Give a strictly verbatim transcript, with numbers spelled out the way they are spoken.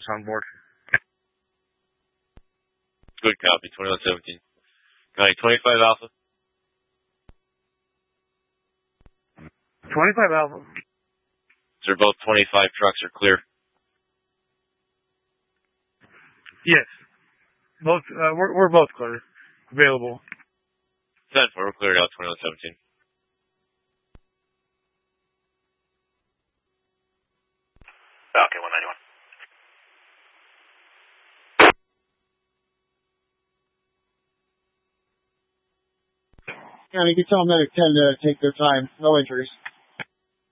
officer on board. Good copy, twenty-one seventeen. Got twenty-five Alpha. twenty-five Alpha. Sir, both twenty-five trucks are clear. Yes. Both, uh, we're, we're both clear. Available. ten four, we're cleared out, twenty-one seventeen. Falcon one ninety-one. Yeah, you can tell medic ten to take their time. No injuries.